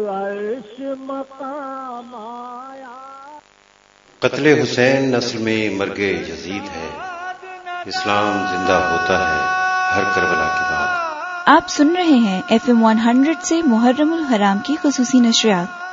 अर्श मकाम आया। कत्ले हुसैन नस्ल में मर्गे यजीद है, इस्लाम जिंदा होता है हर करबला के बाद। आप सुन रहे हैं FM 100 से मुहर्रमुल हराम की खुसूसी नशरियात।